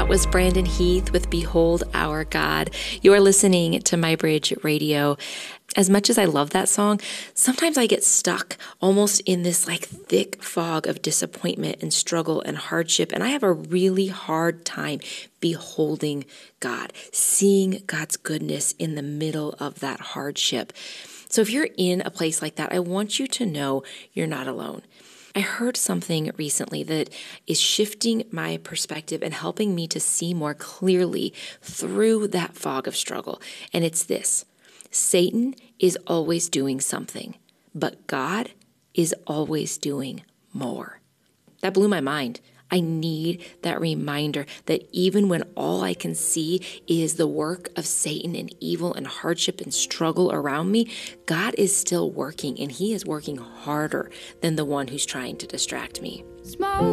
was Brandon Heath with Behold Our God. You are listening to My Bridge Radio. As much as I love that song, sometimes I get stuck almost in this thick fog of disappointment and struggle and hardship. And I have a really hard time beholding God, seeing God's goodness in the middle of that hardship. So if you're in a place like that, I want you to know you're not alone. I heard something recently that is shifting my perspective and helping me to see more clearly through that fog of struggle. And it's this: Satan is always doing something, but God is always doing more. That blew my mind. I need that reminder that even when all I can see is the work of Satan and evil and hardship and struggle around me, God is still working, and he is working harder than the one who's trying to distract me.